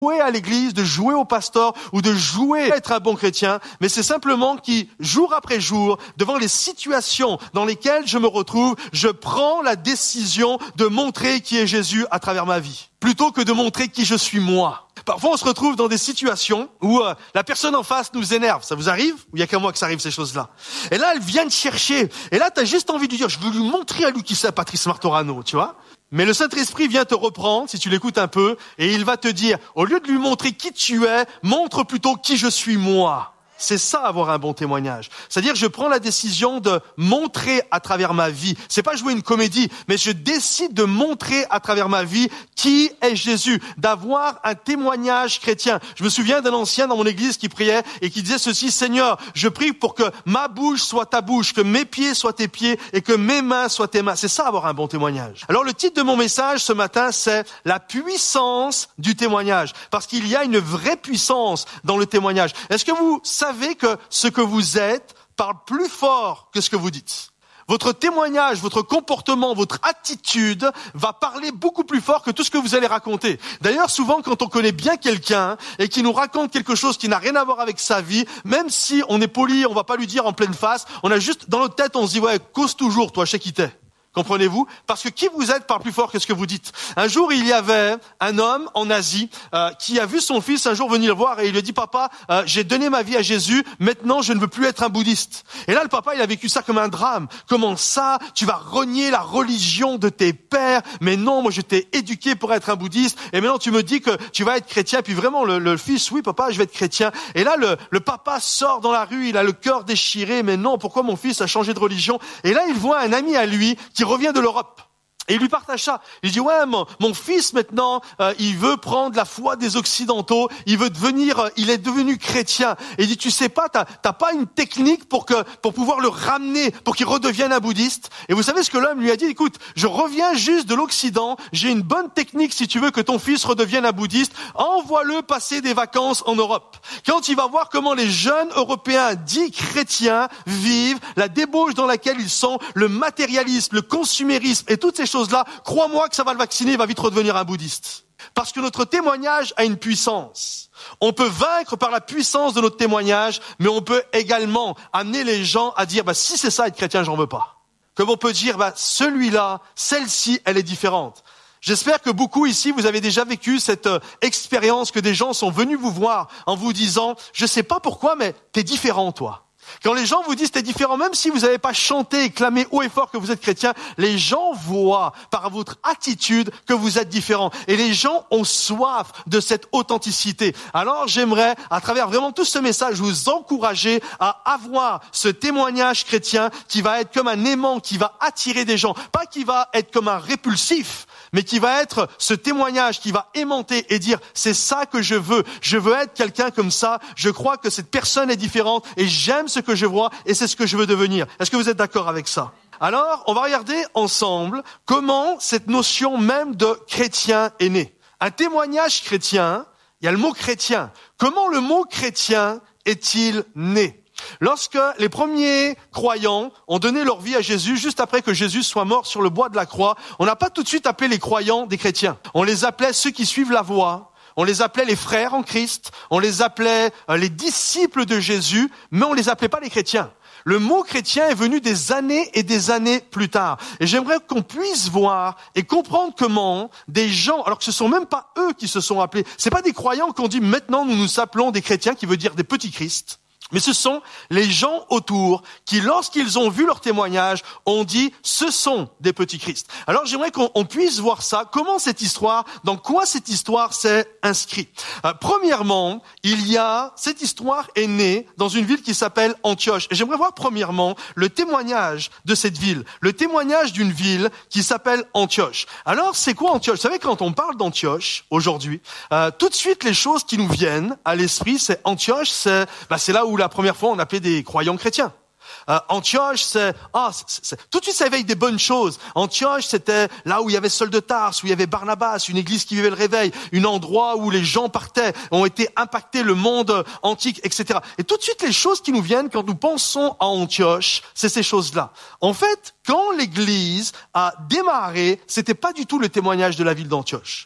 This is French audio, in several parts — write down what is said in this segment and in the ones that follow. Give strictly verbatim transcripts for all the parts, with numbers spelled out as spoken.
jouer à l'église, de jouer au pasteur ou de jouer à être un bon chrétien, mais c'est simplement qui, jour après jour, devant les situations dans lesquelles je me retrouve, je prends la décision de montrer qui est Jésus à travers ma vie, plutôt que de montrer qui je suis moi. Parfois, on se retrouve dans des situations où euh, la personne en face nous énerve. Ça vous arrive? Ou il y a qu'à moi que ça arrive, ces choses-là? Et là, elle vient te chercher. Et là, t'as juste envie de dire, je veux lui montrer à lui qui c'est, Patrice Martorano, tu vois? Mais le Saint-Esprit vient te reprendre, si tu l'écoutes un peu, et il va te dire, au lieu de lui montrer qui tu es, montre plutôt qui je suis moi. C'est ça, avoir un bon témoignage. C'est-à-dire, je prends la décision de montrer à travers ma vie. C'est pas jouer une comédie, mais je décide de montrer à travers ma vie qui est Jésus, d'avoir un témoignage chrétien. Je me souviens d'un ancien dans mon église qui priait et qui disait ceci: Seigneur, je prie pour que ma bouche soit ta bouche, que mes pieds soient tes pieds et que mes mains soient tes mains. C'est ça, avoir un bon témoignage. Alors, le titre de mon message ce matin, c'est la puissance du témoignage. Parce qu'il y a une vraie puissance dans le témoignage. Est-ce que vous savez Vous savez que ce que vous êtes parle plus fort que ce que vous dites. Votre témoignage, votre comportement, votre attitude va parler beaucoup plus fort que tout ce que vous allez raconter. D'ailleurs, souvent, quand on connaît bien quelqu'un et qui nous raconte quelque chose qui n'a rien à voir avec sa vie, même si on est poli, on va pas lui dire en pleine face, on a juste dans notre tête, on se dit, ouais, cause toujours, toi, je sais qui t'es. Comprenez-vous? Parce que qui vous êtes parle plus fort que ce que vous dites. Un jour, il y avait un homme en Asie euh, qui a vu son fils un jour venir le voir et il lui a dit: Papa, euh, j'ai donné ma vie à Jésus, maintenant je ne veux plus être un bouddhiste. Et là, le papa, il a vécu ça comme un drame. Comment ça? Tu vas renier la religion de tes pères? Mais non, moi je t'ai éduqué pour être un bouddhiste et maintenant tu me dis que tu vas être chrétien. Et puis vraiment, le, le fils, oui papa, je vais être chrétien. Et là, le, le papa sort dans la rue, il a le cœur déchiré. Mais non, pourquoi mon fils a changé de religion? Et là, il voit un ami à lui qui revient de l'Europe. Et il lui partage ça. Il dit: ouais, mon, mon fils maintenant, euh, il veut prendre la foi des Occidentaux, il veut devenir, euh, il est devenu chrétien. Et il dit: tu sais pas, t'as, t'as pas une technique pour que, pour pouvoir le ramener, pour qu'il redevienne un bouddhiste? Et vous savez ce que l'homme lui a dit? Écoute, je reviens juste de l'Occident, j'ai une bonne technique si tu veux que ton fils redevienne un bouddhiste, envoie-le passer des vacances en Europe. Quand il va voir comment les jeunes Européens dits chrétiens vivent, la débauche dans laquelle ils sont, le matérialisme, le consumérisme et toutes ces choses-là, crois-moi que ça va le vacciner, il va vite redevenir un bouddhiste. Parce que notre témoignage a une puissance. On peut vaincre par la puissance de notre témoignage, mais on peut également amener les gens à dire: bah, si c'est ça être chrétien, j'en veux pas. Comme on peut dire: bah, celui-là, celle-ci, elle est différente. J'espère que beaucoup ici, vous avez déjà vécu cette euh, expérience que des gens sont venus vous voir en vous disant: je sais pas pourquoi, mais t'es différent, toi. Quand les gens vous disent t'es différent, même si vous n'avez pas chanté et clamé haut et fort que vous êtes chrétien, les gens voient par votre attitude que vous êtes différent. Et les gens ont soif de cette authenticité. Alors j'aimerais, à travers vraiment tout ce message, vous encourager à avoir ce témoignage chrétien qui va être comme un aimant, qui va attirer des gens. Pas qui va être comme un répulsif, mais qui va être ce témoignage qui va aimanter et dire: c'est ça que je veux, je veux être quelqu'un comme ça, je crois que cette personne est différente et j'aime ce que je vois et c'est ce que je veux devenir. Est-ce que vous êtes d'accord avec ça? Alors, on va regarder ensemble comment cette notion même de chrétien est née. Un témoignage chrétien, il y a le mot chrétien. Comment le mot chrétien est-il né? Lorsque les premiers croyants ont donné leur vie à Jésus, juste après que Jésus soit mort sur le bois de la croix, on n'a pas tout de suite appelé les croyants des chrétiens. On les appelait ceux qui suivent la voie, on les appelait les frères en Christ, on les appelait euh, les disciples de Jésus, mais on les appelait pas les chrétiens. Le mot chrétien est venu des années et des années plus tard. Et j'aimerais qu'on puisse voir et comprendre comment des gens, alors que ce sont même pas eux qui se sont appelés, c'est pas des croyants qu'on dit maintenant nous nous appelons des chrétiens, qui veut dire des petits Christ. Mais ce sont les gens autour qui, lorsqu'ils ont vu leur témoignage, ont dit « ce sont des petits Christ ». Alors j'aimerais qu'on on puisse voir ça, comment cette histoire, dans quoi cette histoire s'est inscrite. Euh, premièrement, il y a, cette histoire est née dans une ville qui s'appelle Antioche. Et j'aimerais voir premièrement le témoignage de cette ville, le témoignage d'une ville qui s'appelle Antioche. Alors c'est quoi Antioche? Vous savez, quand on parle d'Antioche aujourd'hui, euh, tout de suite les choses qui nous viennent à l'esprit, c'est Antioche, c'est, bah, c'est là où la première fois on appelait des croyants chrétiens. Euh, Antioche, c'est, ah, c'est, c'est, tout de suite ça éveille des bonnes choses. Antioche, c'était là où il y avait Saul de Tarse, où il y avait Barnabas, une église qui vivait le réveil, un endroit où les gens partaient, ont été impactés, le monde antique, et cetera. Et tout de suite les choses qui nous viennent quand nous pensons à Antioche, c'est ces choses-là. En fait, quand l'église a démarré, c'était pas du tout le témoignage de la ville d'Antioche.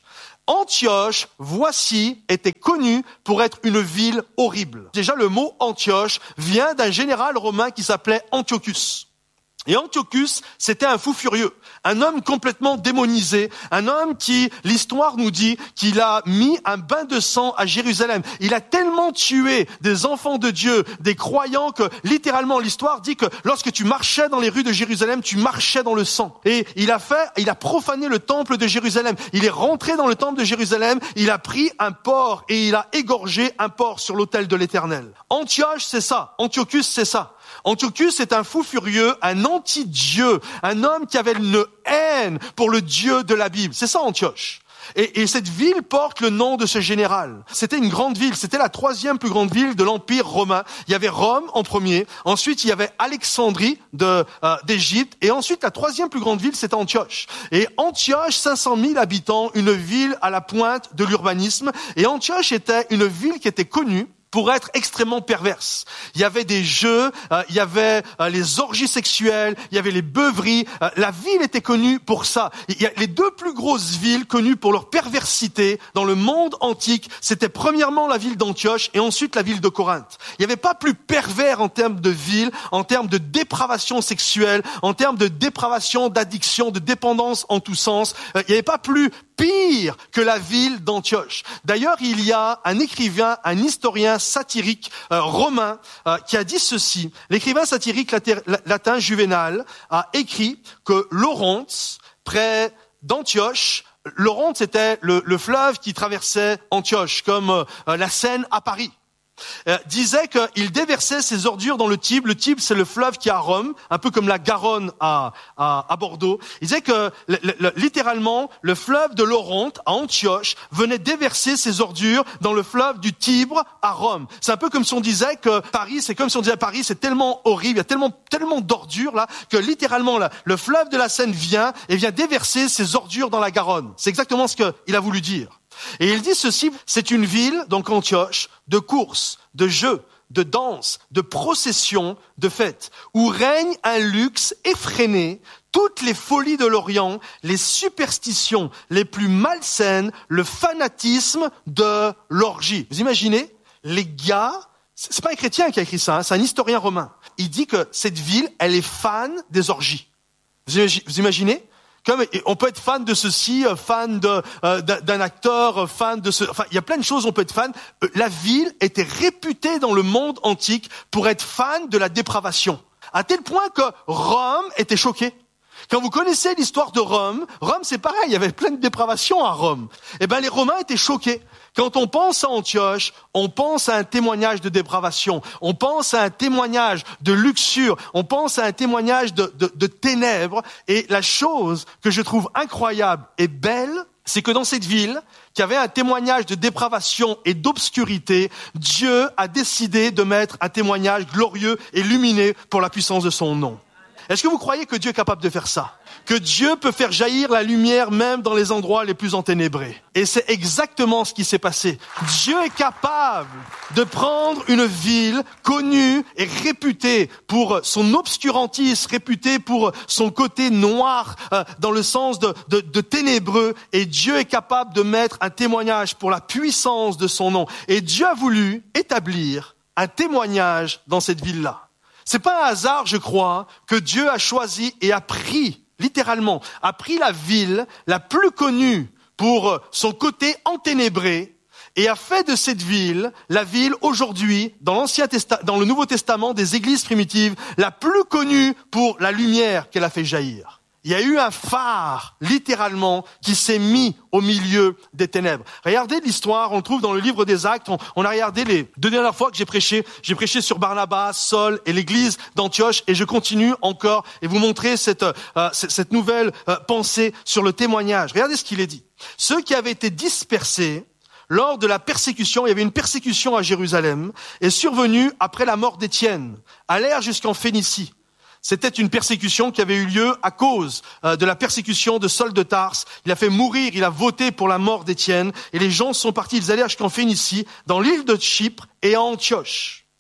Antioche, voici, était connue pour être une ville horrible. Déjà, le mot Antioche vient d'un général romain qui s'appelait Antiochus. Et Antiochus, c'était un fou furieux, un homme complètement démonisé, un homme qui, l'histoire nous dit, qu'il a mis un bain de sang à Jérusalem. Il a tellement tué des enfants de Dieu, des croyants, que littéralement l'histoire dit que lorsque tu marchais dans les rues de Jérusalem, tu marchais dans le sang. Et il a fait, il a profané le temple de Jérusalem. Il est rentré dans le temple de Jérusalem, il a pris un porc et il a égorgé un porc sur l'autel de l'Éternel. Antioche, c'est ça. Antiochus, c'est ça. Antiochus est un fou furieux, un anti-Dieu, un homme qui avait une haine pour le Dieu de la Bible. C'est ça Antioche. Et, et cette ville porte le nom de ce général. C'était une grande ville, c'était la troisième plus grande ville de l'Empire romain. Il y avait Rome en premier, ensuite il y avait Alexandrie de, euh, d'Égypte, et ensuite la troisième plus grande ville c'était Antioche. Et Antioche, cinq cent mille habitants, une ville à la pointe de l'urbanisme, et Antioche était une ville qui était connue pour être extrêmement perverse. Il y avait des jeux, euh, il y avait euh, les orgies sexuelles, il y avait les beuveries. Euh, la ville était connue pour ça. Il y a les deux plus grosses villes connues pour leur perversité dans le monde antique, c'était premièrement la ville d'Antioche et ensuite la ville de Corinthe. Il n'y avait pas plus pervers en termes de ville, en termes de dépravation sexuelle, en termes de dépravation, d'addiction, de dépendance en tous sens. Euh, il n'y avait pas plus pire que la ville d'Antioche. D'ailleurs, il y a un écrivain, un historien satirique euh, romain euh, qui a dit ceci. L'écrivain satirique laté- latin Juvénal a écrit que Laurence, près d'Antioche, Laurence était le, le fleuve qui traversait Antioche, comme euh, la Seine à Paris. Euh, disait qu'il déversait ses ordures dans le Tibre. Le Tibre, c'est le fleuve qui est à Rome, un peu comme la Garonne à, à, à Bordeaux. Il disait que le, le, littéralement, le fleuve de l'Oronte à Antioche venait déverser ses ordures dans le fleuve du Tibre à Rome. C'est un peu comme si on disait que Paris, c'est comme si on disait Paris, c'est tellement horrible, il y a tellement tellement d'ordures là que littéralement là, le fleuve de la Seine vient et vient déverser ses ordures dans la Garonne. C'est exactement ce qu'il a voulu dire. Et il dit ceci, c'est une ville, donc Antioche, de courses, de jeux, de danses, de processions, de fêtes, où règne un luxe effréné, toutes les folies de l'Orient, les superstitions les plus malsaines, le fanatisme de l'orgie. Vous imaginez, les gars, c'est pas un chrétien qui a écrit ça, hein, c'est un historien romain. Il dit que cette ville, elle est fan des orgies. Vous imaginez ? Comme on peut être fan de ceci, fan de, euh, d'un acteur, fan de ce... Enfin, il y a plein de choses, on peut être fan. La ville était réputée dans le monde antique pour être fan de la dépravation. À tel point que Rome était choquée. Quand vous connaissez l'histoire de Rome, Rome c'est pareil, il y avait plein de dépravation à Rome. Eh ben les Romains étaient choqués. Quand on pense à Antioche, on pense à un témoignage de dépravation, on pense à un témoignage de luxure, on pense à un témoignage de, de, de ténèbres. Et la chose que je trouve incroyable et belle, c'est que dans cette ville, qui avait un témoignage de dépravation et d'obscurité, Dieu a décidé de mettre un témoignage glorieux et lumineux pour la puissance de son nom. Est-ce que vous croyez que Dieu est capable de faire ça? Que Dieu peut faire jaillir la lumière même dans les endroits les plus enténébrés? Et c'est exactement ce qui s'est passé. Dieu est capable de prendre une ville connue et réputée pour son obscurantisme, réputée pour son côté noir, euh, dans le sens de, de, de ténébreux, et Dieu est capable de mettre un témoignage pour la puissance de son nom. Et Dieu a voulu établir un témoignage dans cette ville-là. C'est pas un hasard, je crois, que Dieu a choisi et a pris, littéralement, a pris la ville la plus connue pour son côté enténébré et a fait de cette ville, la ville aujourd'hui, dans l'Ancien Testament, dans le Nouveau Testament des églises primitives, la plus connue pour la lumière qu'elle a fait jaillir. Il y a eu un phare, littéralement, qui s'est mis au milieu des ténèbres. Regardez l'histoire, on le trouve dans le livre des Actes. On, on a regardé les deux dernières fois que j'ai prêché. J'ai prêché sur Barnabas, Saul et l'église d'Antioche. Et je continue encore et vous montrer cette, euh, cette nouvelle euh, pensée sur le témoignage. Regardez ce qu'il est dit. Ceux qui avaient été dispersés lors de la persécution, il y avait une persécution à Jérusalem, est survenue après la mort d'Étienne, allèrent jusqu'en Phénicie. C'était une persécution qui avait eu lieu à cause euh, de la persécution de Saul de Tarse. Il a fait mourir, il a voté pour la mort d'Étienne. Et les gens sont partis, ils allèrent jusqu'en Phénicie, dans l'île de Chypre et à Antioche.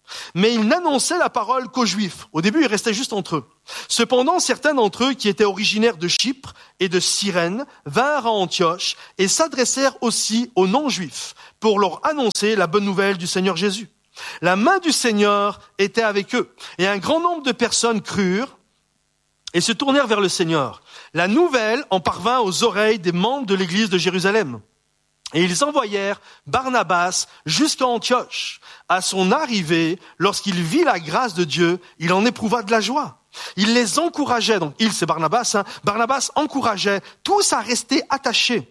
Mais ils n'annonçaient la parole qu'aux Juifs. Au début, ils restaient juste entre eux. Cependant, certains d'entre eux, qui étaient originaires de Chypre et de Cyrène, vinrent à Antioche et s'adressèrent aussi aux non-Juifs pour leur annoncer la bonne nouvelle du Seigneur Jésus. La main du Seigneur était avec eux, et un grand nombre de personnes crurent et se tournèrent vers le Seigneur. La nouvelle en parvint aux oreilles des membres de l'église de Jérusalem. Et ils envoyèrent Barnabas jusqu'à Antioche. À son arrivée, lorsqu'il vit la grâce de Dieu, il en éprouva de la joie. Il les encourageait, donc il c'est Barnabas, hein, Barnabas encourageait tous à rester attachés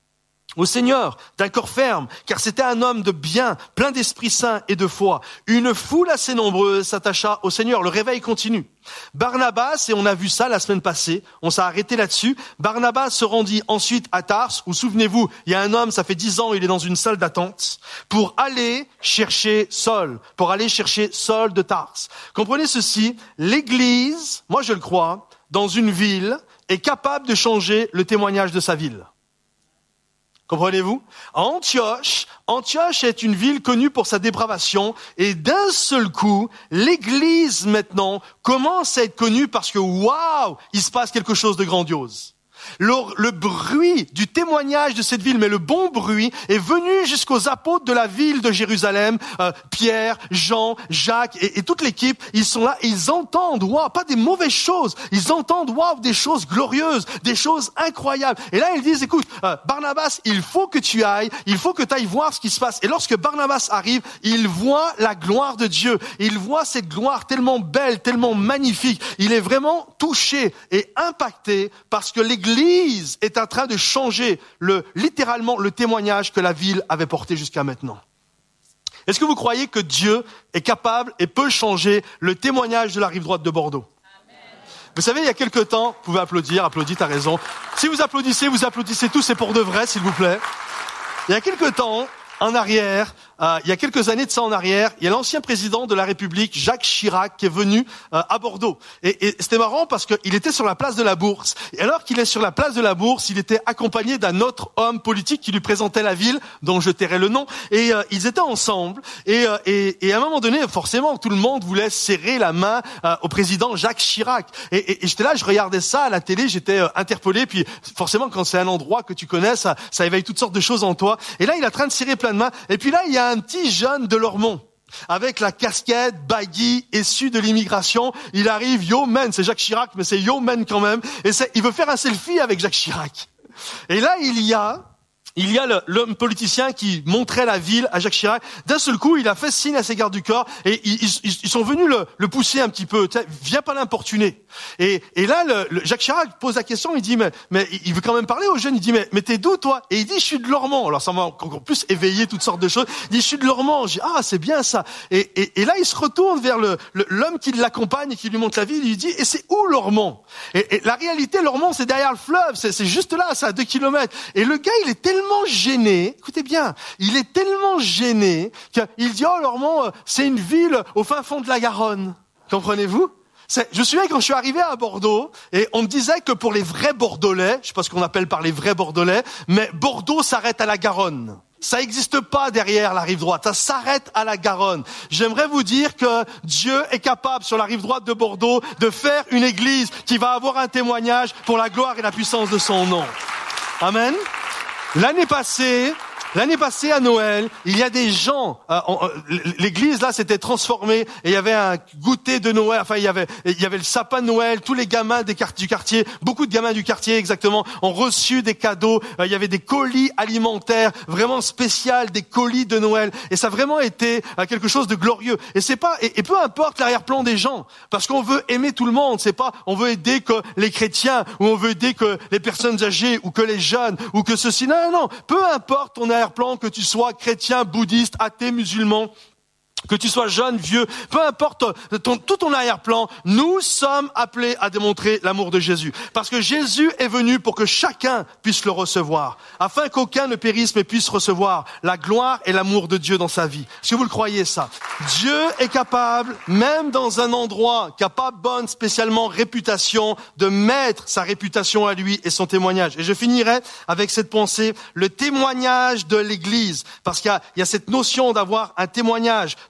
au Seigneur d'un corps ferme, car c'était un homme de bien, plein d'Esprit Saint et de foi. Une foule assez nombreuse s'attacha au Seigneur. Le réveil continue. Barnabas, et on a vu ça la semaine passée, on s'est arrêté là-dessus, Barnabas se rendit ensuite à Tars, où souvenez-vous, il y a un homme, ça fait dix ans, il est dans une salle d'attente, pour aller chercher Saul, pour aller chercher Saul de Tars. Comprenez ceci, l'Église, moi je le crois, dans une ville, est capable de changer le témoignage de sa ville. Comprenez-vous? Antioche, Antioche est une ville connue pour sa dépravation et d'un seul coup, l'église maintenant commence à être connue parce que waouh, il se passe quelque chose de grandiose. Le, le bruit du témoignage de cette ville, mais le bon bruit, est venu jusqu'aux apôtres de la ville de Jérusalem, euh, Pierre, Jean, Jacques et, et toute l'équipe. Ils sont là et ils entendent, waouh, pas des mauvaises choses, ils entendent, waouh, des choses glorieuses, des choses incroyables. Et là, ils disent, écoute, euh, Barnabas, il faut que tu ailles, il faut que tu ailles voir ce qui se passe. Et lorsque Barnabas arrive, il voit la gloire de Dieu. Il voit cette gloire tellement belle, tellement magnifique. Il est vraiment touché et impacté parce que l'église L'Église est en train de changer le, littéralement le témoignage que la ville avait porté jusqu'à maintenant. Est-ce que vous croyez que Dieu est capable et peut changer le témoignage de la rive droite de Bordeaux? Amen. Vous savez, il y a quelque temps, vous pouvez applaudir, applaudis, t'as raison. Si vous applaudissez, vous applaudissez tous, c'est pour de vrai, s'il vous plaît. Il y a quelque temps, en arrière, euh, il y a quelques années de ça en arrière, il y a l'ancien président de la République, Jacques Chirac, qui est venu euh, à Bordeaux. Et, et c'était marrant parce qu'il était sur la place de la Bourse. Et alors qu'il est sur la place de la Bourse, il était accompagné d'un autre homme politique qui lui présentait la ville, dont je tairai le nom. Et euh, ils étaient ensemble. Et, euh, et, et à un moment donné, forcément, tout le monde voulait serrer la main euh, au président Jacques Chirac. Et, et, et j'étais là, je regardais ça à la télé, j'étais euh, interpellé. Puis forcément, quand c'est un endroit que tu connais, ça, ça éveille toutes sortes de choses en toi. Et là, il est en train de serrer plein de mains. Et puis là, il y a un petit jeune de Lormont, avec la casquette baggy, issu de l'immigration. Il arrive, yo man, c'est Jacques Chirac, mais c'est yo man quand même. Et c'est, il veut faire un selfie avec Jacques Chirac. Et là, il y a, il y a le, l'homme politicien qui montrait la ville à Jacques Chirac. D'un seul coup, il a fait signe à ses gardes du corps et ils, ils, ils sont venus le, le pousser un petit peu. Viens pas l'importuner. Et, et là, le, le Jacques Chirac pose la question. Il dit, mais, mais il veut quand même parler aux jeunes. Il dit, mais, mais t'es d'où toi? Et il dit, je suis de Lormont. Alors ça m'a encore plus éveillé toutes sortes de choses. Il dit, je suis de Lormont. Je dis, ah, c'est bien ça. Et, et, et là, il se retourne vers le, le, l'homme qui l'accompagne et qui lui montre la ville. Il lui dit, et c'est où Lormont? Et, et la réalité, Lormont, c'est derrière le fleuve. C'est, c'est juste là, c'est à deux kilomètres. Et le gars, il est tellement gêné, écoutez bien, il est tellement gêné qu'il dit, oh Lormont, c'est une ville au fin fond de la Garonne. Comprenez-vous? C'est, je me souviens quand je suis arrivé à Bordeaux, et on me disait que pour les vrais Bordelais, je sais pas ce qu'on appelle par les vrais Bordelais, mais Bordeaux s'arrête à la Garonne. Ça n'existe pas derrière la rive droite, ça s'arrête à la Garonne. J'aimerais vous dire que Dieu est capable sur la rive droite de Bordeaux de faire une église qui va avoir un témoignage pour la gloire et la puissance de son nom. Amen. L'année passée, l'année passée à Noël, il y a des gens, euh, on, euh, l'église là s'était transformée et il y avait un goûter de Noël, enfin il y avait il y avait le sapin de Noël, tous les gamins des, du quartier, beaucoup de gamins du quartier exactement, ont reçu des cadeaux, euh, il y avait des colis alimentaires vraiment spéciaux, des colis de Noël et ça a vraiment été euh, quelque chose de glorieux. Et c'est pas et, et peu importe l'arrière-plan des gens, parce qu'on veut aimer tout le monde, c'est pas on veut aider que les chrétiens ou on veut aider que les personnes âgées ou que les jeunes ou que ceci. Non, non, non, peu importe ton arrière-plan, que tu sois chrétien, bouddhiste, athée, musulman, que tu sois jeune, vieux, peu importe ton, tout ton arrière-plan, nous sommes appelés à démontrer l'amour de Jésus. Parce que Jésus est venu pour que chacun puisse le recevoir, afin qu'aucun ne périsse mais puisse recevoir la gloire et l'amour de Dieu dans sa vie. Est-ce que vous le croyez ça? Dieu est capable, même dans un endroit qui n'a pas bonne spécialement réputation, de mettre sa réputation à lui et son témoignage. Et je finirai avec cette pensée, le témoignage de l'Église. Parce qu'il y a, il y a cette notion d'avoir un témoignage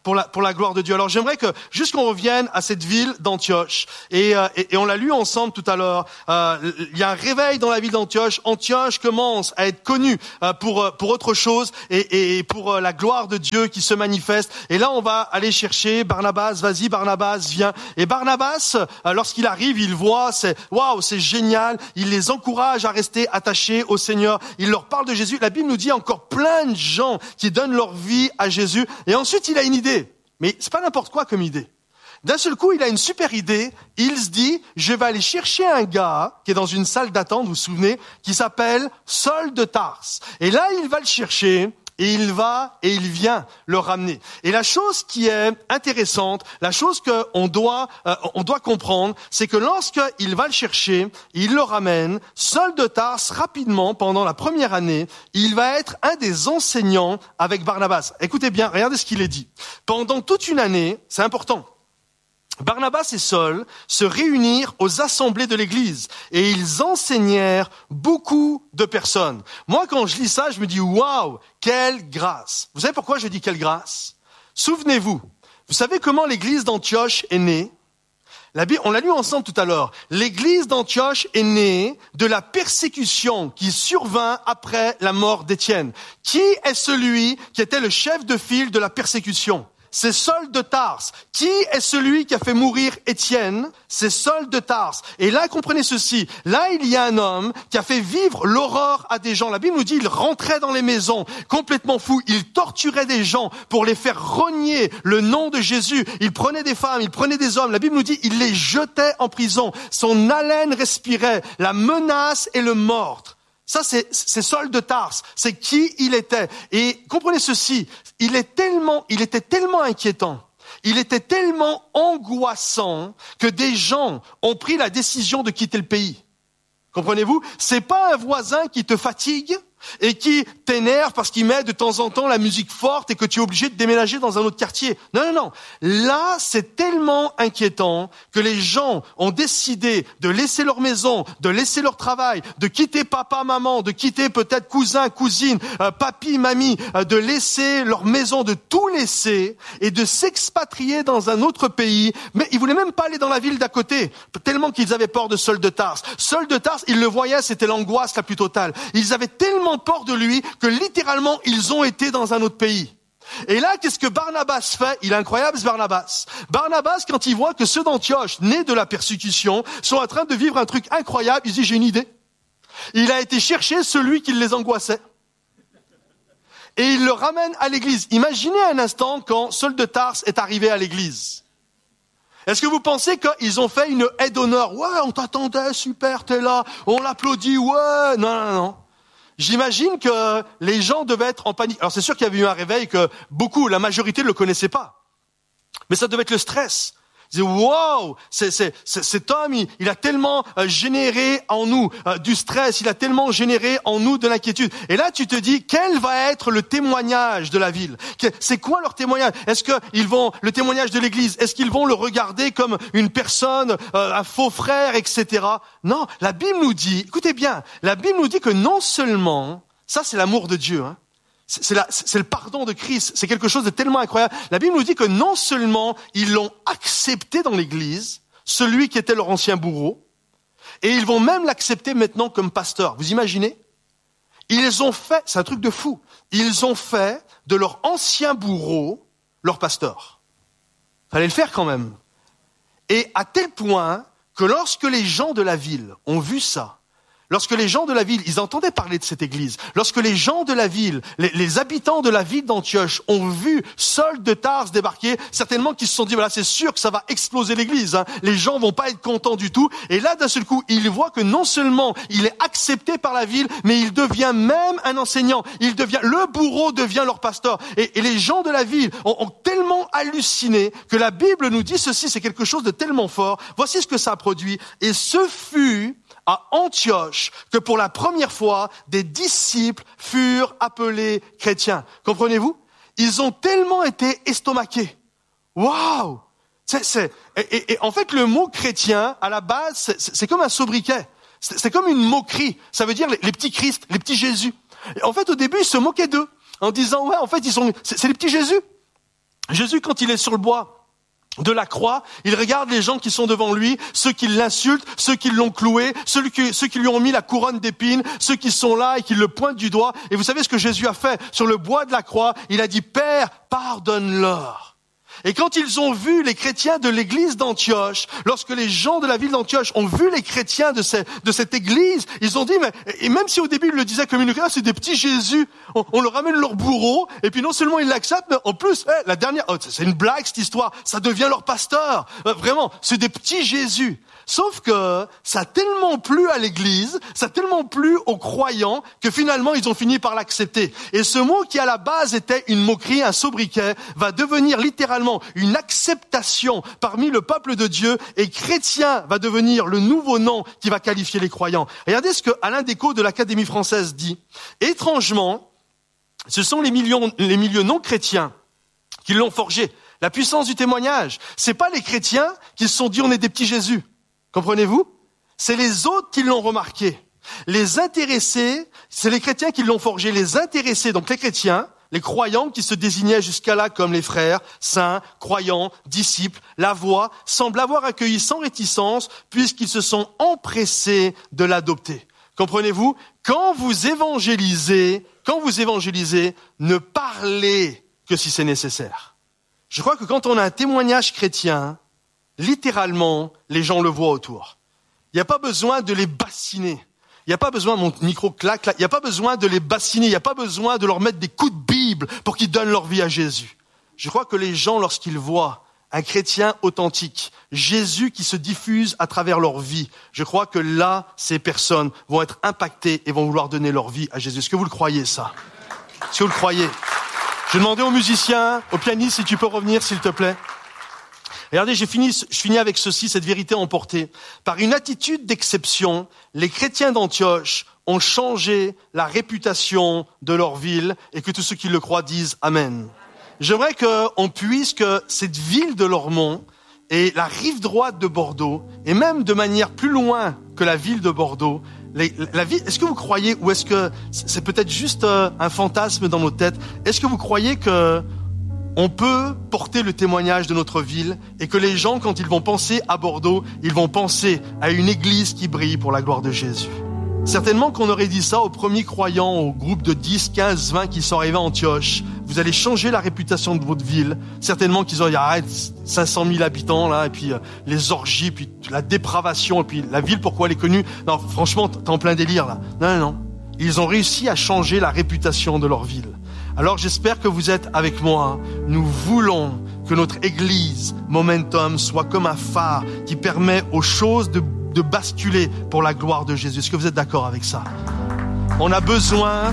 pour la, pour la gloire de Dieu. Alors j'aimerais que juste qu'on revienne à cette ville d'Antioche. Et, euh, et, et on l'a lu ensemble tout à l'heure. Euh, il y a un réveil dans la ville d'Antioche. Antioche commence à être connue euh, pour pour autre chose et, et pour euh, la gloire de Dieu qui se manifeste. Et là, on va aller chercher Barnabas. Vas-y, Barnabas, viens. Et Barnabas, euh, lorsqu'il arrive, il voit, c'est waouh, c'est génial. Il les encourage à rester attachés au Seigneur. Il leur parle de Jésus. La Bible nous dit encore plein de gens qui donnent leur vie à Jésus. Et ensuite, il a une idée. Mais c'est pas n'importe quoi comme idée. D'un seul coup, il a une super idée. Il se dit, je vais aller chercher un gars qui est dans une salle d'attente, vous vous souvenez, qui s'appelle Saul de Tarse. Et là, il va le chercher. Et il va et il vient le ramener. Et la chose qui est intéressante, la chose qu'on doit, euh, on doit comprendre, c'est que lorsqu'il va le chercher, il le ramène, Saul de Tarse, rapidement, pendant la première année, il va être un des enseignants avec Barnabas. Écoutez bien, regardez ce qu'il est dit. Pendant toute une année, c'est important, Barnabas et Saul se réunirent aux assemblées de l'église et ils enseignèrent beaucoup de personnes. Moi, quand je lis ça, je me dis, waouh, quelle grâce. Vous savez pourquoi je dis quelle grâce? Souvenez-vous, vous savez comment l'église d'Antioche est née? La Bible, on l'a lu ensemble tout à l'heure. L'église d'Antioche est née de la persécution qui survint après la mort d'Étienne. Qui est celui qui était le chef de file de la persécution? C'est Saul de Tarse. Qui est celui qui a fait mourir Étienne? C'est Saul de Tarse. Et là, comprenez ceci. Là, il y a un homme qui a fait vivre l'horreur à des gens. La Bible nous dit, il rentrait dans les maisons, complètement fou. Il torturait des gens pour les faire renier le nom de Jésus. Il prenait des femmes, il prenait des hommes. La Bible nous dit, il les jetait en prison. Son haleine respirait la menace et le meurtre. Ça, c'est, c'est Saul de Tarse. C'est qui il était. Et comprenez ceci. Il est tellement, il était tellement inquiétant. Il était tellement angoissant que des gens ont pris la décision de quitter le pays. Comprenez-vous? C'est pas un voisin qui te fatigue et qui t'énerve parce qu'il met de temps en temps la musique forte et que tu es obligé de déménager dans un autre quartier. Non, non, non. Là, c'est tellement inquiétant que les gens ont décidé de laisser leur maison, de laisser leur travail, de quitter papa, maman, de quitter peut-être cousin, cousine, euh, papy, mamie, euh, de laisser leur maison, de tout laisser et de s'expatrier dans un autre pays. Mais ils voulaient même pas aller dans la ville d'à côté, tellement qu'ils avaient peur de Saul de Tarse. Saul de Tarse, ils le voyaient, c'était l'angoisse la plus totale. Ils avaient tellement peur de lui que littéralement ils ont été dans un autre pays. Et là, qu'est-ce que Barnabas fait? Il est incroyable, ce Barnabas. Barnabas, quand il voit que ceux d'Antioche, nés de la persécution, sont en train de vivre un truc incroyable, il dit, j'ai une idée. Il a été chercher celui qui les angoissait. Et il le ramène à l'église. Imaginez un instant quand Saul de Tarse est arrivé à l'église. Est-ce que vous pensez qu'ils ont fait une aide d'honneur? Ouais, on t'attendait, super, t'es là, on l'applaudit, ouais. Non, non, non. J'imagine que les gens devaient être en panique. Alors c'est sûr qu'il y avait eu un réveil que beaucoup, la majorité ne le connaissaient pas. Mais ça devait être le stress. Ils disaient, wow, c'est, c'est, c'est, cet homme, il, il a tellement euh, généré en nous euh, du stress, il a tellement généré en nous de l'inquiétude. Et là, tu te dis, quel va être le témoignage de la ville? C'est quoi leur témoignage? Est-ce qu'ils vont, le témoignage de l'église, est-ce qu'ils vont le regarder comme une personne, euh, un faux frère, et cetera. Non, la Bible nous dit, écoutez bien, la Bible nous dit que non seulement, ça c'est l'amour de Dieu, hein, C'est, la, c'est le pardon de Christ. C'est quelque chose de tellement incroyable. La Bible nous dit que non seulement ils l'ont accepté dans l'église, celui qui était leur ancien bourreau, et ils vont même l'accepter maintenant comme pasteur. Vous imaginez? Ils ont fait, c'est un truc de fou, ils ont fait de leur ancien bourreau leur pasteur. Fallait le faire quand même. Et à tel point que lorsque les gens de la ville ont vu ça, lorsque les gens de la ville, ils entendaient parler de cette église, lorsque les gens de la ville, les, les habitants de la ville d'Antioche ont vu Saul de Tarse débarquer, certainement qu'ils se sont dit, voilà, c'est sûr que ça va exploser l'église, hein. Les gens vont pas être contents du tout. Et là, d'un seul coup, ils voient que non seulement il est accepté par la ville, mais il devient même un enseignant. Il devient, le bourreau devient leur pasteur. Et, et les gens de la ville ont, ont tellement halluciné que la Bible nous dit ceci, c'est quelque chose de tellement fort. Voici ce que ça a produit. Et ce fut à Antioche que pour la première fois, des disciples furent appelés chrétiens. Comprenez-vous? Ils ont tellement été estomaqués. Waouh! C'est, c'est, et, et, et en fait, le mot chrétien, à la base, c'est, c'est comme un sobriquet. C'est, c'est comme une moquerie. Ça veut dire les, les petits Christ, les petits Jésus. Et en fait, au début, ils se moquaient d'eux en disant, ouais, en fait, ils sont, c'est, c'est les petits Jésus. Jésus, quand il est sur le bois de la croix, il regarde les gens qui sont devant lui, ceux qui l'insultent, ceux qui l'ont cloué, ceux qui, ceux qui lui ont mis la couronne d'épines, ceux qui sont là et qui le pointent du doigt. Et vous savez ce que Jésus a fait sur le bois de la croix? Il a dit, Père, pardonne-leur. Et quand ils ont vu les chrétiens de l'église d'Antioche, lorsque les gens de la ville d'Antioche ont vu les chrétiens de, ces, de cette église, ils ont dit, mais, et même si au début ils le disaient comme une, ah, c'est des petits Jésus, on, on leur ramène leur bourreau, et puis non seulement ils l'acceptent, mais en plus, hey, la dernière, oh, c'est une blague cette histoire, ça devient leur pasteur. Euh, vraiment, c'est des petits Jésus. Sauf que ça a tellement plu à l'église, ça a tellement plu aux croyants que finalement ils ont fini par l'accepter. Et ce mot qui à la base était une moquerie, un sobriquet, va devenir littéralement une acceptation parmi le peuple de Dieu, et chrétien va devenir le nouveau nom qui va qualifier les croyants. Regardez ce que Alain Descaux de l'Académie française dit. Étrangement, ce sont les, millions, les milieux non chrétiens qui l'ont forgé. La puissance du témoignage, c'est pas les chrétiens qui se sont dit on est des petits Jésus. Comprenez-vous? C'est les autres qui l'ont remarqué. Les intéressés, c'est les chrétiens qui l'ont forgé. Les intéressés, donc les chrétiens, les croyants qui se désignaient jusqu'à là comme les frères, saints, croyants, disciples, la voix, semblent avoir accueilli sans réticence puisqu'ils se sont empressés de l'adopter. Comprenez-vous? Quand vous évangélisez, quand vous évangélisez, ne parlez que si c'est nécessaire. Je crois que quand on a un témoignage chrétien, littéralement, les gens le voient autour. Il n'y a pas besoin de les bassiner. Il n'y a pas besoin, mon micro claque là, il n'y a pas besoin de les bassiner, il n'y a pas besoin de leur mettre des coups de Bible pour qu'ils donnent leur vie à Jésus. Je crois que les gens, lorsqu'ils voient un chrétien authentique, Jésus qui se diffuse à travers leur vie, je crois que là, ces personnes vont être impactées et vont vouloir donner leur vie à Jésus. Est-ce que vous le croyez, ça? Est-ce que vous le croyez? Je vais demander aux musiciens, aux pianistes, si tu peux revenir, s'il te plaît. Regardez, j'ai fini, je finis avec ceci, cette vérité emportée. Par une attitude d'exception, les chrétiens d'Antioche ont changé la réputation de leur ville, et que tous ceux qui le croient disent Amen. J'aimerais qu'on puisse que cette ville de Lormont et la rive droite de Bordeaux, et même de manière plus loin que la ville de Bordeaux, les, la ville, est-ce que vous croyez, ou est-ce que c'est peut-être juste un fantasme dans nos têtes, est-ce que vous croyez que on peut porter le témoignage de notre ville, et que les gens, quand ils vont penser à Bordeaux, ils vont penser à une église qui brille pour la gloire de Jésus? Certainement qu'on aurait dit ça aux premiers croyants, au groupe de dix, quinze, vingt qui sont arrivés à Antioche. Vous allez changer la réputation de votre ville. Certainement qu'ils auraient dit, arrête, cinq cent mille habitants, là, et puis euh, les orgies, puis la dépravation, et puis la ville, pourquoi elle est connue? Non, franchement, t'es en plein délire, là. Non, non, non. Ils ont réussi à changer la réputation de leur ville. Alors j'espère que vous êtes avec moi. Nous voulons que notre église Momentum soit comme un phare qui permet aux choses de, de basculer pour la gloire de Jésus. Est-ce que vous êtes d'accord avec ça? On a besoin...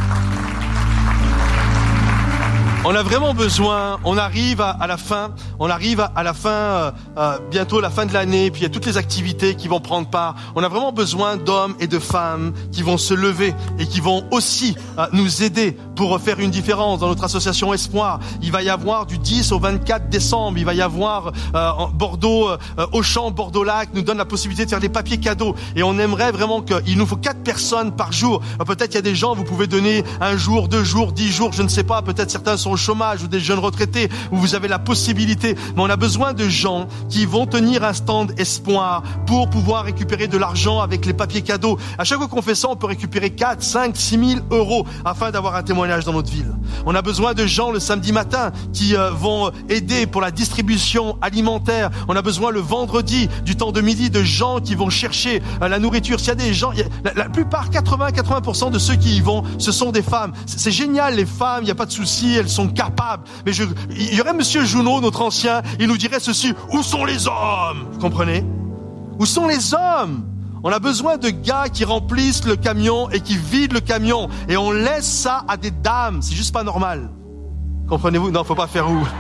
On a vraiment besoin, on arrive à, à la fin, on arrive à, à la fin, euh, euh, bientôt la fin de l'année, puis il y a toutes les activités qui vont prendre part. On a vraiment besoin d'hommes et de femmes qui vont se lever et qui vont aussi euh, nous aider pour faire une différence dans notre association Espoir. Il va y avoir du dix au vingt-quatre décembre, il va y avoir euh, Bordeaux, euh, Auchan, Bordeaux-Lac nous donne la possibilité de faire des papiers cadeaux, et on aimerait vraiment qu'il nous faut quatre personnes par jour. Euh, peut-être il y a des gens, vous pouvez donner un jour, deux jours, dix jours, je ne sais pas, peut-être certains sont au chômage ou des jeunes retraités où vous avez la possibilité, mais on a besoin de gens qui vont tenir un stand Espoir pour pouvoir récupérer de l'argent avec les papiers cadeaux. À chaque fois qu'on fait ça, on peut récupérer quatre, cinq, six mille euros afin d'avoir un témoignage dans notre ville. On a besoin de gens le samedi matin qui euh, vont aider pour la distribution alimentaire. On a besoin le vendredi du temps de midi de gens qui vont chercher euh, la nourriture. S'il y a des gens, il y a, la, la plupart, quatre-vingts à quatre-vingts pour cent de ceux qui y vont, ce sont des femmes. C'est, c'est génial, les femmes, il n'y a pas de souci, elles sont capables. Mais je, il y aurait Monsieur Junot, notre ancien, il nous dirait ceci: où sont les hommes? Vous comprenez? Où sont les hommes? On a besoin de gars qui remplissent le camion et qui vident le camion. Et on laisse ça à des dames. C'est juste pas normal. Comprenez-vous? Non, faut pas faire où.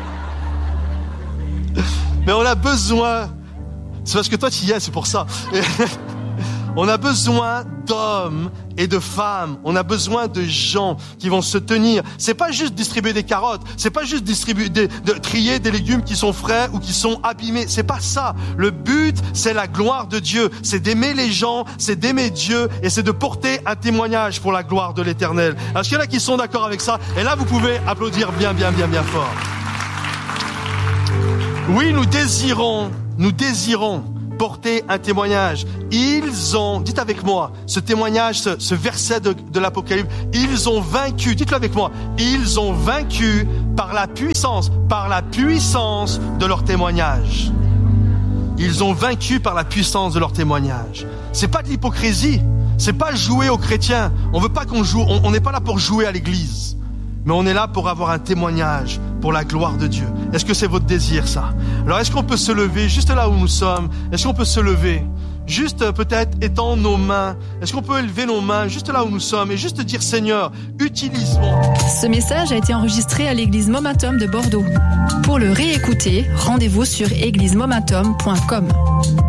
Mais on a besoin... C'est parce que toi tu y es, c'est pour ça. On a besoin d'hommes et de femmes. On a besoin de gens qui vont se tenir. C'est pas juste distribuer des carottes. C'est pas juste distribuer, de, de trier des légumes qui sont frais ou qui sont abîmés. C'est pas ça. Le but, c'est la gloire de Dieu. C'est d'aimer les gens, c'est d'aimer Dieu, et c'est de porter un témoignage pour la gloire de l'Éternel. Est-ce qu'il y en a qui sont d'accord avec ça? Et là, vous pouvez applaudir bien, bien, bien, bien fort. Oui, nous désirons, nous désirons porter un témoignage. Ils ont, dites avec moi, ce témoignage, ce, ce verset de, de l'Apocalypse, ils ont vaincu, dites-le avec moi, ils ont vaincu par la puissance, par la puissance de leur témoignage. Ils ont vaincu par la puissance de leur témoignage. C'est pas de l'hypocrisie, c'est pas jouer aux chrétiens. On veut pas qu'on joue, on n'est pas là pour jouer à l'église, mais on est là pour avoir un témoignage pour la gloire de Dieu. Est-ce que c'est votre désir, ça? Alors, est-ce qu'on peut se lever juste là où nous sommes? Est-ce qu'on peut se lever? Juste peut-être étendre nos mains. Est-ce qu'on peut élever nos mains juste là où nous sommes et juste dire, Seigneur, utilise-moi. Ce message a été enregistré à l'église Momentum de Bordeaux. Pour le réécouter, rendez-vous sur église momentum point com.